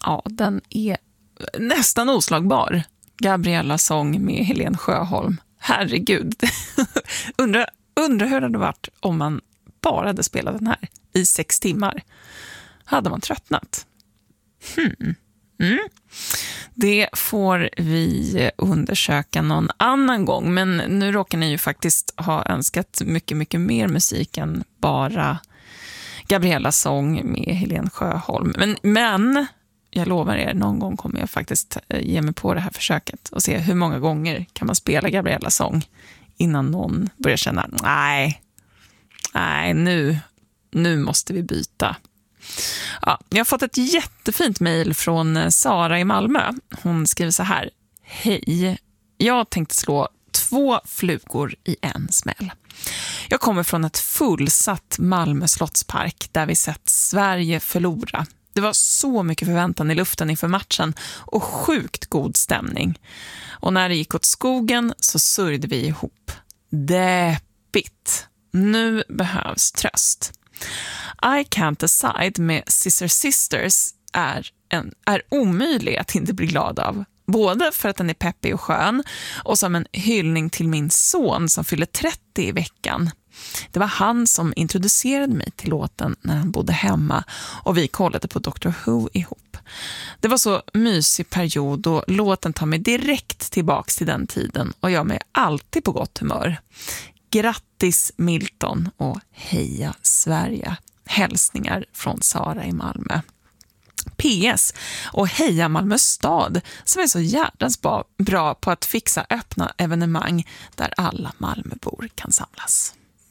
Ja, den är nästan oslagbar. Gabriellas sång med Helen Sjöholm. Herregud. Undrar hur det hade varit om man bara hade spelat den här i 6 timmar. Hade man tröttnat? Det får vi undersöka någon annan gång. Men nu råkar ni ju faktiskt ha önskat mycket, mycket mer musik än bara Gabriellas sång med Helen Sjöholm. Men jag lovar er, någon gång kommer jag faktiskt ge mig på det här försöket och se hur många gånger kan man spela Gabriellas sång innan någon börjar känna nej, nu måste vi byta. Ja, jag har fått ett jättefint mejl från Sara i Malmö. Hon skriver så här: hej, jag tänkte slå 2 flugor i en smäll. Jag kommer från ett fullsatt Malmö slottspark där vi sett Sverige förlora. Det var så mycket förväntan i luften inför matchen och sjukt god stämning. Och när det gick åt skogen så sörjde vi ihop. Deppigt. Nu behövs tröst. I Can't Decide med Scissor Sisters är omöjlig att inte bli glad av. Både för att den är peppig och skön och som en hyllning till min son som fyller 30 i veckan. Det var han som introducerade mig till låten när han bodde hemma och vi kollade på Dr. Who ihop. Det var så mysig period och låten tar mig direkt tillbaks till den tiden och gör mig alltid på gott humör. Grattis Milton och heja Sverige. Hälsningar från Sara i Malmö. PS och heja Malmö stad som är så jävligt bra på att fixa öppna evenemang där alla Malmöbor kan samlas.